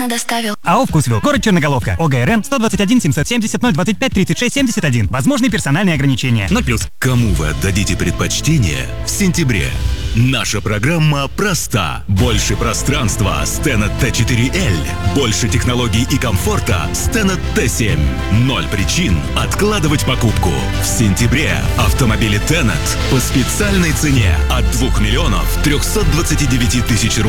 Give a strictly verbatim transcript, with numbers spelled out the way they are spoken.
вкусно доставил. АО «Вкусвилл», город Черноголовка, ОГРН сто двадцать один семьсот семьдесят ноль двадцать пять тридцать шесть семьдесят один. Возможны персональные ограничения. ноль плюс. Кому вы отдадите предпочтение в сентябре? Наша программа проста. Больше пространства с Tenet Т четыре Л. Больше технологий и комфорта с Tenet Т семь. Ноль причин откладывать покупку. В сентябре автомобили Tenet по специальной цене от двух миллионов трехсот двадцати девяти тысяч рублей.